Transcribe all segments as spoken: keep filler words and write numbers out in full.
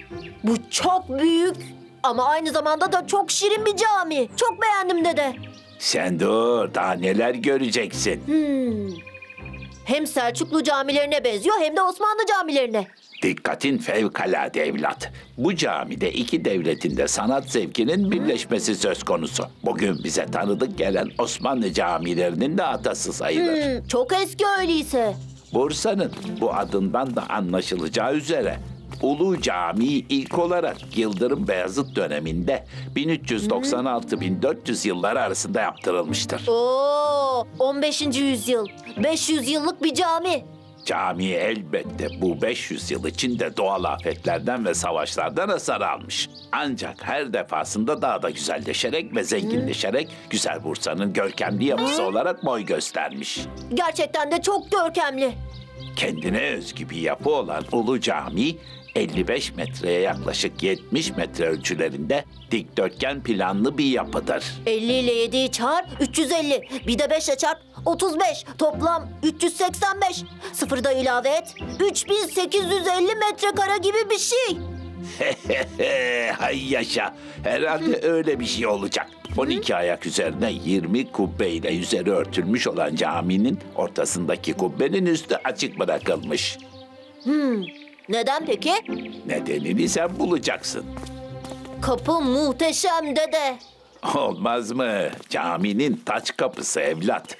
Bu çok büyük ama aynı zamanda da çok şirin bir cami. Çok beğendim dede. Sen dur, daha neler göreceksin. Hmm. Hem Selçuklu camilerine benziyor hem de Osmanlı camilerine. Dikkatin fevkalade evlat. Bu camide iki devletin de sanat zevkinin birleşmesi söz konusu. Bugün bize tanıdık gelen Osmanlı camilerinin de atası sayılır. Hmm, çok eski öyleyse. Bursa'nın bu adından da anlaşılacağı üzere Ulu Camii ilk olarak Yıldırım Beyazıt döneminde bin üç yüz doksan altı bin dört yüz yılları arasında yaptırılmıştır. Oo, on beşinci yüzyıl. beş yüz yıllık bir cami. Cami elbette bu beş yüz yıl içinde doğal afetlerden ve savaşlardan hasar almış. Ancak her defasında daha da güzelleşerek ve zenginleşerek Güzel Bursa'nın görkemli yapısı olarak boy göstermiş. Gerçekten de çok görkemli. Kendine özgü bir yapı olan Ulu Cami, elli beş metreye yaklaşık yetmiş metre ölçülerinde dikdörtgen planlı bir yapıdır. elli ile yediyi çarp üç yüz elli. Bir de beşe çarp otuz beş. Toplam üç yüz seksen beş. Sıfırı da ilave et. üç bin sekiz yüz elli metrekare gibi bir şey. Hay yaşa, herhalde öyle bir şey olacak. on iki ayak üzerine yirmi kubbe ile üzeri örtülmüş olan caminin ortasındaki kubbenin üstü açık bırakılmış. Neden peki? Nedenini sen bulacaksın. Kapı muhteşem dede. Olmaz mı? Caminin taç kapısı evlat.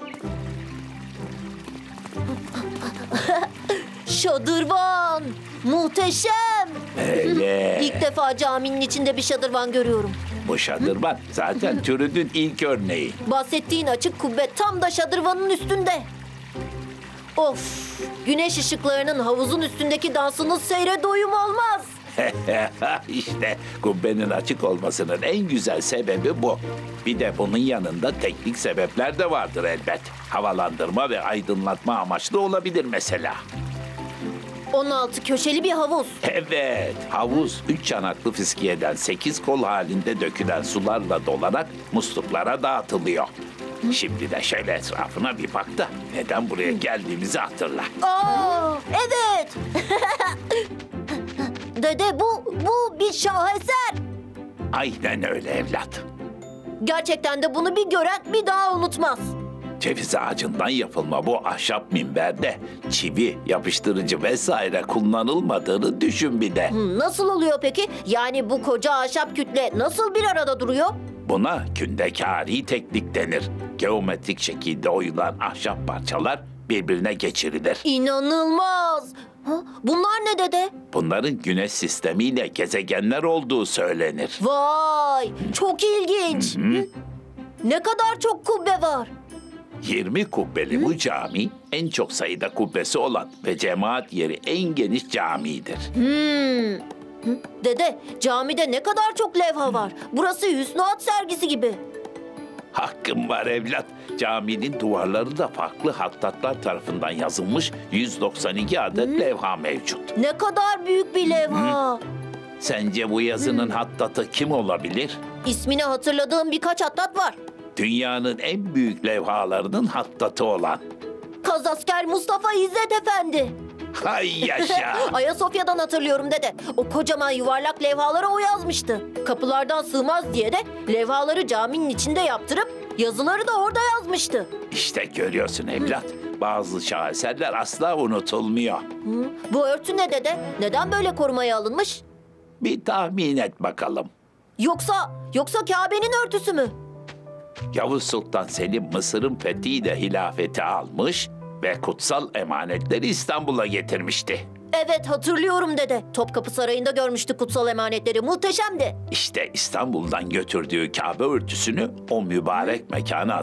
Şadırvan. Muhteşem. Öyle. İlk defa caminin içinde bir şadırvan görüyorum. Bu şadırvan zaten türünün ilk örneği. Bahsettiğin açık kubbe tam da şadırvanın üstünde. Of! Güneş ışıklarının havuzun üstündeki dansını seyre doyum olmaz. İşte kubbenin açık olmasının en güzel sebebi bu. Bir de bunun yanında teknik sebepler de vardır elbet. Havalandırma ve aydınlatma amaçlı olabilir mesela. on altı köşeli bir havuz. Evet, havuz üç çanaklı fiskiyeden sekiz kol halinde dökülen sularla dolarak musluklara dağıtılıyor. Şimdi de şöyle etrafına bir bak da neden buraya geldiğimizi hatırla. Aa, evet. Dede bu, bu bir şaheser. Aynen öyle evlat. Gerçekten de bunu bir gören bir daha unutmaz. Ceviz ağacından yapılma bu ahşap minberde çivi, yapıştırıcı vesaire kullanılmadığını düşün bir de. Hmm, Nasıl oluyor peki? Yani bu koca ahşap kütle nasıl bir arada duruyor? Buna kündekari teknik denir. Geometrik şekilde oyulan ahşap parçalar birbirine geçirilir. İnanılmaz. Ha, bunlar ne dede? Bunların güneş sistemiyle gezegenler olduğu söylenir. Vay, çok ilginç. Hı? Ne kadar çok kubbe var. yirmi kubbeli bu cami en çok sayıda kubbesi olan ve cemaat yeri en geniş camidir. Hmm. Hı? Dede, camide ne kadar çok levha var. Burası Hüsnü sergisi gibi. Hakkım var evlat. Caminin duvarları da farklı hattatlar tarafından yazılmış yüz doksan iki adet levha mevcut. Ne kadar büyük bir levha. Sence bu yazının hattatı kim olabilir? İsmini hatırladığım birkaç hattat var. Dünyanın en büyük levhalarının hattatı olan. Kazasker Mustafa İzzet Efendi. Hay yaşa! Ayasofya'dan hatırlıyorum dede. O kocaman yuvarlak levhalara o yazmıştı. Kapılardan sığmaz diye de levhaları caminin içinde yaptırıp yazıları da orada yazmıştı. İşte görüyorsun evlat. Bazı şaheserler asla unutulmuyor. Hı? Bu örtü ne dede? Neden böyle korumaya alınmış? Bir tahmin et bakalım. Yoksa, yoksa Kabe'nin örtüsü mü? Yavuz Sultan Selim Mısır'ın fethiyle hilafeti almış ve kutsal emanetleri İstanbul'a getirmişti. Evet hatırlıyorum dede. Topkapı Sarayı'nda görmüştük kutsal emanetleri. Muhteşemdi. İşte İstanbul'dan götürdüğü Kabe örtüsünü o mübarek mekana